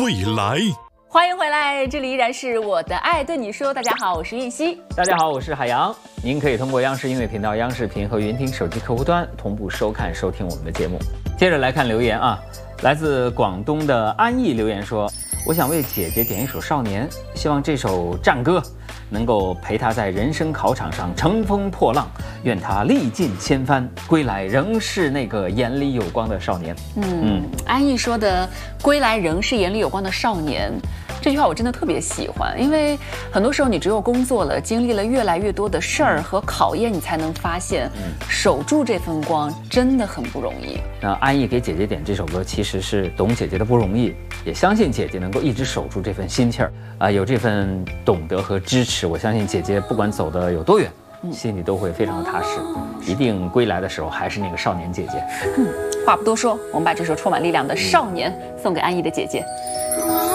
未来。 欢迎回来，这里依然是我的爱对你说。大家好，我是韵熙。 大家好，我是海洋。您可以通过央视音乐频道、央视频和云听手机客户端同步收看、收听我们的节目。接着来看留言啊，来自广东的安逸留言说：“我想为姐姐点一首《少年》，希望这首战歌能够陪她在人生考场上乘风破浪，愿她历尽千帆，归来仍是那个眼里有光的少年。” 安逸说的“归来仍是眼里有光的少年”。这句话我真的特别喜欢，因为很多时候你只有工作了，经历了越来越多的事儿和考验，你才能发现，守住这份光真的很不容易。 那安逸给姐姐点这首歌，其实是懂姐姐的不容易，也相信姐姐能够一直守住这份心气儿啊，有这份懂得和支持，我相信姐姐不管走得有多远，心里都会非常的踏实，一定归来的时候还是那个少年姐姐。 话不多说，我们把这首充满力量的《少年》送给安逸的姐姐。